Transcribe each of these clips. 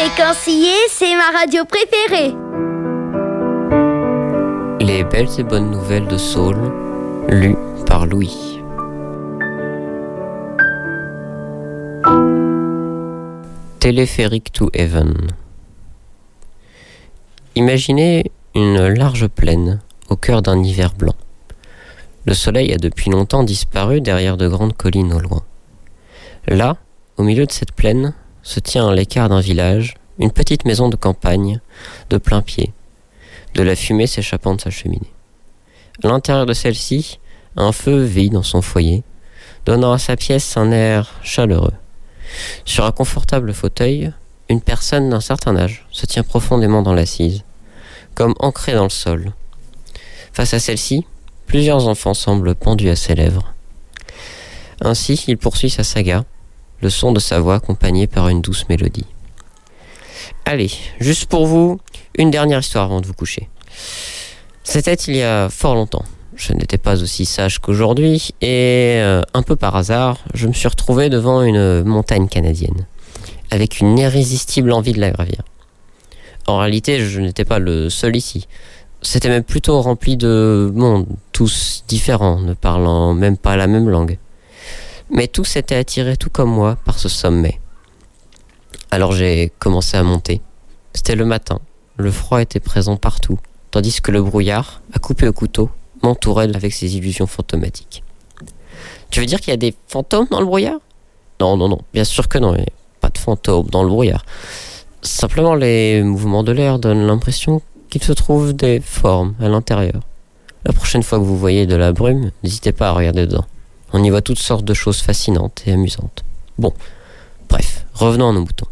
Fréquencier, c'est ma radio préférée. Les belles et bonnes nouvelles de Saul, lues par Louis. Téléphérique to Heaven. Imaginez une large plaine au cœur d'un hiver blanc. Le soleil a depuis longtemps disparu derrière de grandes collines au loin. Là, au milieu de cette plaine, se tient à l'écart d'un village, une petite maison de campagne, de plein pied, de la fumée s'échappant de sa cheminée. À l'intérieur de celle-ci, un feu vit dans son foyer, donnant à sa pièce un air chaleureux. Sur un confortable fauteuil, une personne d'un certain âge se tient profondément dans l'assise, comme ancrée dans le sol. Face à celle-ci, plusieurs enfants semblent pendus à ses lèvres. Ainsi, il poursuit sa saga, le son de sa voix accompagné par une douce mélodie. Allez, juste pour vous, une dernière histoire avant de vous coucher. C'était il y a fort longtemps. Je n'étais pas aussi sage qu'aujourd'hui et, un peu par hasard, je me suis retrouvé devant une montagne canadienne, avec une irrésistible envie de la gravir. En réalité, je n'étais pas le seul ici. C'était même plutôt rempli de monde, tous différents, ne parlant même pas la même langue. Mais tous étaient attirés tout comme moi par ce sommet. Alors j'ai commencé à monter. C'était le matin, le froid était présent partout, tandis que le brouillard, à couper au couteau, m'entourait avec ses illusions fantomatiques. Tu veux dire qu'il y a des fantômes dans le brouillard ? Non, bien sûr que non, il n'y a pas de fantômes dans le brouillard. Simplement les mouvements de l'air donnent l'impression qu'il se trouve des formes à l'intérieur. La prochaine fois que vous voyez de la brume, n'hésitez pas à regarder dedans. On y voit toutes sortes de choses fascinantes et amusantes. Bon, bref, revenons à nos moutons.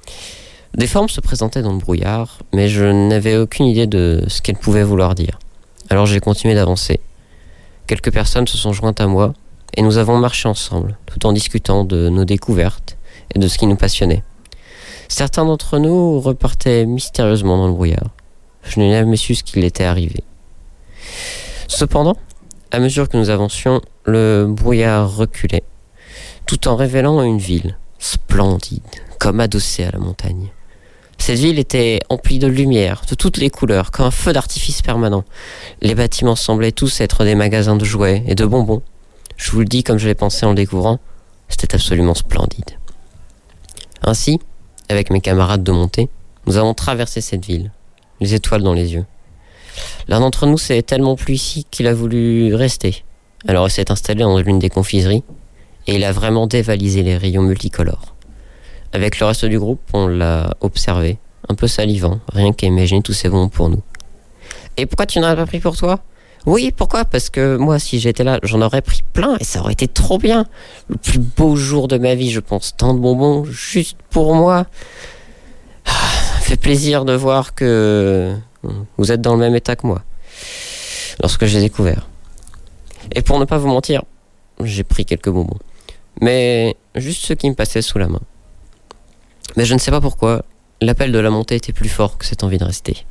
Des formes se présentaient dans le brouillard, mais je n'avais aucune idée de ce qu'elles pouvaient vouloir dire. Alors j'ai continué d'avancer. Quelques personnes se sont jointes à moi, et nous avons marché ensemble, tout en discutant de nos découvertes et de ce qui nous passionnait. Certains d'entre nous repartaient mystérieusement dans le brouillard. Je n'ai jamais su ce qui était arrivé. Cependant, à mesure que nous avancions, le brouillard reculait, tout en révélant une ville, splendide, comme adossée à la montagne. Cette ville était emplie de lumière, de toutes les couleurs, comme un feu d'artifice permanent. Les bâtiments semblaient tous être des magasins de jouets et de bonbons. Je vous le dis comme je l'ai pensé en le découvrant, c'était absolument splendide. Ainsi, avec mes camarades de montée, nous avons traversé cette ville, les étoiles dans les yeux. L'un d'entre nous s'est tellement plu ici qu'il a voulu rester. Alors il s'est installé dans l'une des confiseries et il a vraiment dévalisé les rayons multicolores. Avec le reste du groupe, on l'a observé, un peu salivant, rien qu'à imaginer tous ces bons pour nous. Et pourquoi tu n'en as pas pris pour toi ? Oui, pourquoi ? Parce que moi, si j'étais là, j'en aurais pris plein et ça aurait été trop bien. Le plus beau jour de ma vie, je pense. Tant de bonbons juste pour moi. Ça fait plaisir de voir que vous êtes dans le même état que moi lorsque j'ai découvert. Et pour ne pas vous mentir, j'ai pris quelques bonbons. Mais juste ceux qui me passaient sous la main. Mais je ne sais pas pourquoi, l'appel de la montée était plus fort que cette envie de rester.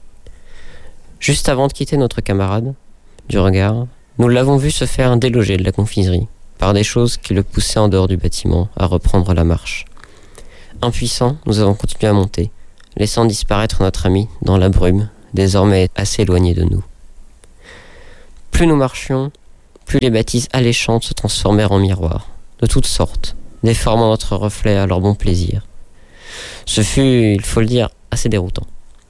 Juste avant de quitter notre camarade, du regard, nous l'avons vu se faire déloger de la confiserie par des choses qui le poussaient en dehors du bâtiment à reprendre la marche. Impuissants, nous avons continué à monter, laissant disparaître notre ami dans la brume, désormais assez éloigné de nous. Plus nous marchions, plus les bâtisses alléchantes se transformèrent en miroirs, de toutes sortes, déformant notre reflet à leur bon plaisir. Ce fut, il faut le dire, assez déroutant.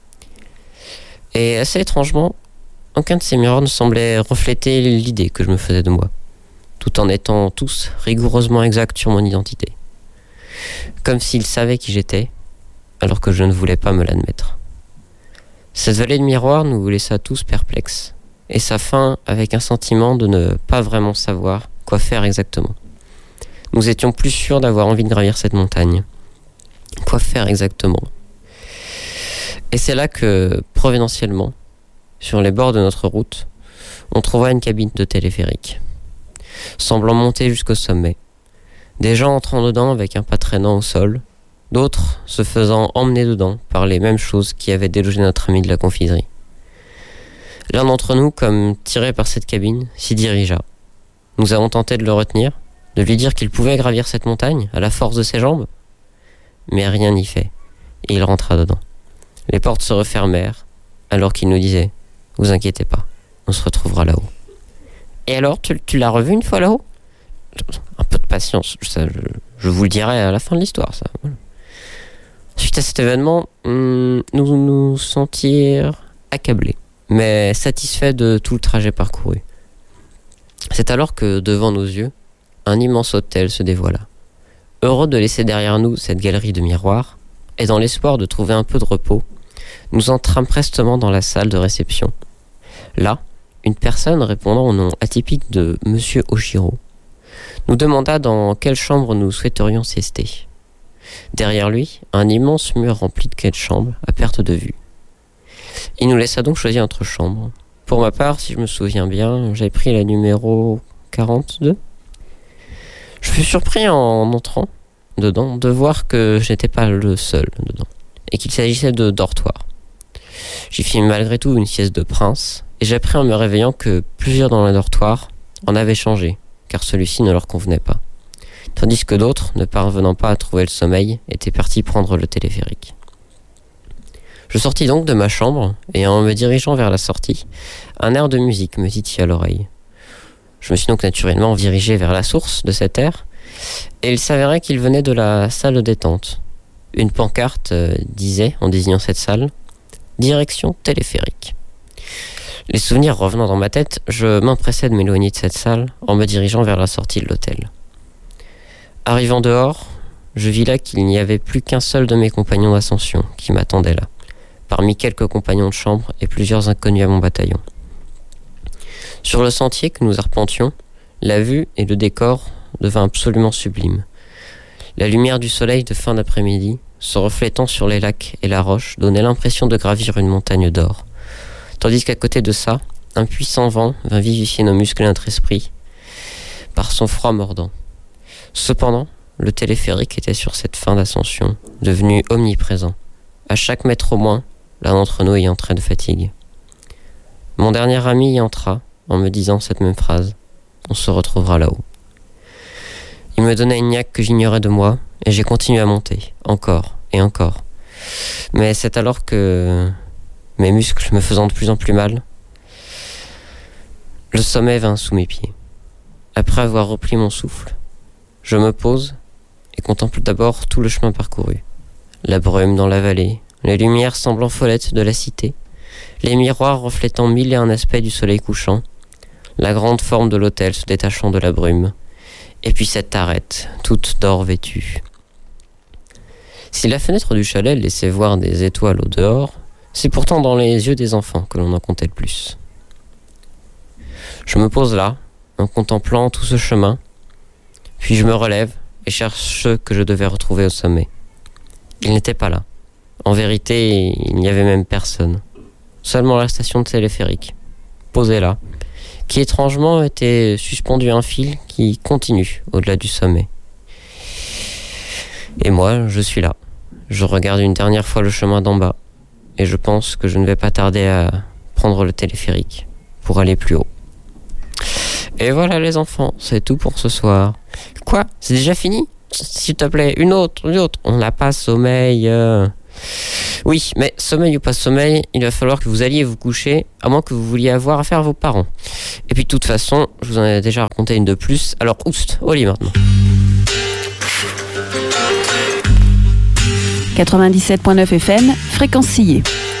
Et assez étrangement, aucun de ces miroirs ne semblait refléter l'idée que je me faisais de moi, tout en étant tous rigoureusement exacts sur mon identité. Comme s'ils savaient qui j'étais, alors que je ne voulais pas me l'admettre. Cette vallée de miroirs nous laissa tous perplexes, et sa fin avec un sentiment de ne pas vraiment savoir quoi faire exactement. Nous étions plus sûrs d'avoir envie de gravir cette montagne. Quoi faire exactement ? Et c'est là que, providentiellement, sur les bords de notre route, on trouva une cabine de téléphérique, semblant monter jusqu'au sommet. Des gens entrant dedans avec un pas traînant au sol, d'autres se faisant emmener dedans par les mêmes choses qui avaient délogé notre ami de la confiserie. L'un d'entre nous, comme tiré par cette cabine, s'y dirigea. Nous avons tenté de le retenir, de lui dire qu'il pouvait gravir cette montagne à la force de ses jambes, mais rien n'y fait. et il rentra dedans. Les portes se refermèrent, alors qu'il nous disait « Vous inquiétez pas, on se retrouvera là-haut. » Et alors, tu l'as revu une fois là-haut ? Un peu de patience, je vous le dirai à la fin de l'histoire, ça. Voilà. Suite à cet événement, nous nous sentirent accablés, mais satisfaits de tout le trajet parcouru. C'est alors que, devant nos yeux, un immense hôtel se dévoila. Heureux de laisser derrière nous cette galerie de miroirs, et dans l'espoir de trouver un peu de repos, nous entrâmes prestement dans la salle de réception. Là, une personne répondant au nom atypique de Monsieur Oshiro nous demanda dans quelle chambre nous souhaiterions siester. Derrière lui, un immense mur rempli de quais de chambres à perte de vue. Il nous laissa donc choisir notre chambre. Pour ma part, si je me souviens bien, j'avais pris la numéro 42. Je fus surpris en entrant dedans de voir que je n'étais pas le seul dedans et qu'il s'agissait de dortoirs. J'y fis malgré tout une sieste de prince et j'appris en me réveillant que plusieurs dans le dortoir en avaient changé car celui-ci ne leur convenait pas. Tandis que d'autres, ne parvenant pas à trouver le sommeil, étaient partis prendre le téléphérique. Je sortis donc de ma chambre, et en me dirigeant vers la sortie, un air de musique me titilla à l'oreille. Je me suis donc naturellement dirigé vers la source de cet air, et il s'avérait qu'il venait de la salle de détente. Une pancarte disait, en désignant cette salle, « Direction téléphérique ». Les souvenirs revenant dans ma tête, je m'empressais de m'éloigner de cette salle en me dirigeant vers la sortie de l'hôtel. Arrivant dehors, je vis là qu'il n'y avait plus qu'un seul de mes compagnons d'ascension qui m'attendait là, parmi quelques compagnons de chambre et plusieurs inconnus à mon bataillon. Sur le sentier que nous arpentions, la vue et le décor devint absolument sublime. La lumière du soleil de fin d'après-midi, se reflétant sur les lacs et la roche, donnait l'impression de gravir une montagne d'or. Tandis qu'à côté de ça, un puissant vent vint vivifier nos muscles et notre esprit par son froid mordant. Cependant, le téléphérique était sur cette fin d'ascension, devenu omniprésent. À chaque mètre au moins, l'un d'entre nous ayant trait de fatigue. Mon dernier ami y entra, en me disant cette même phrase. On se retrouvera là-haut. Il me donna une niaque que j'ignorais de moi, et j'ai continué à monter, encore et encore. Mais c'est alors que, mes muscles me faisant de plus en plus mal, le sommeil vint sous mes pieds. Après avoir repris mon souffle, je me pose et contemple d'abord tout le chemin parcouru. La brume dans la vallée, les lumières semblant follettes de la cité, les miroirs reflétant mille et un aspects du soleil couchant, la grande forme de l'hôtel se détachant de la brume, et puis cette arête, toute d'or vêtue. Si la fenêtre du chalet laissait voir des étoiles au dehors, c'est pourtant dans les yeux des enfants que l'on en comptait le plus. Je me pose là, en contemplant tout ce chemin, puis je me relève et cherche ceux que je devais retrouver au sommet. Ils n'étaient pas là. En vérité, il n'y avait même personne. Seulement la station de téléphérique, posée là, qui étrangement était suspendue à un fil qui continue au-delà du sommet. Et moi, je suis là. Je regarde une dernière fois le chemin d'en bas, et je pense que je ne vais pas tarder à prendre le téléphérique pour aller plus haut. Et voilà les enfants, c'est tout pour ce soir. Quoi ? C'est déjà fini ? S'il te plaît, une autre. On n'a pas sommeil. Oui, mais sommeil ou pas sommeil, il va falloir que vous alliez vous coucher, à moins que vous vouliez avoir affaire à vos parents. Et puis de toute façon, je vous en ai déjà raconté une de plus, alors oust, au lit maintenant. 97.9 FM, fréquence sillée.